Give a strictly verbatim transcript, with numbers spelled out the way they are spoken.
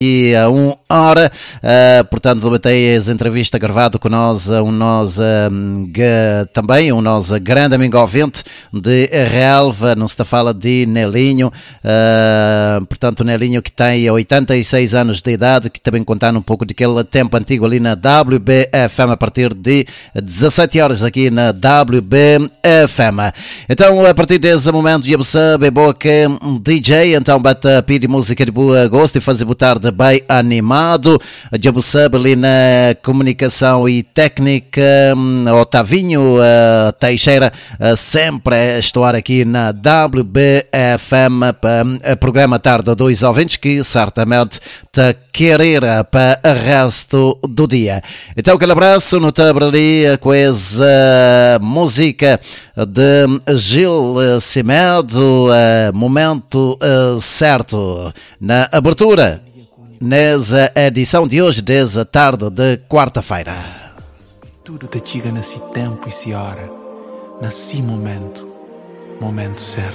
e a uma hora, uh, portanto, tem as entrevistas gravado com nós, um nós um, também, um nosso grande amigo ouvinte de Relva, não se fala de Nelinho, uh, portanto, Nelinho que tem oitenta e seis anos de idade, que também contando um pouco daquele tempo antigo ali na W B F M, a partir de dezassete horas aqui na W B F M. Então, a partir desse momento, eu sabe, é boa que um D J, então, bate a pedir música de boa gosto e fazer botar de bem animado. Eu sabe, ali na comunicação e técnica, Otavinho uh, Teixeira, uh, sempre a estar aqui na W B F M, para o programa Tarde dos Ouvintes, que certamente te querer para o resto do dia. Então, aquele abraço notável ali com essa música de Gil Cimedo, uh, momento uh, certo, na abertura, nessa edição de hoje, dessa tarde de quarta-feira. Tudo te chega nesse tempo e se hora, nesse momento, momento certo.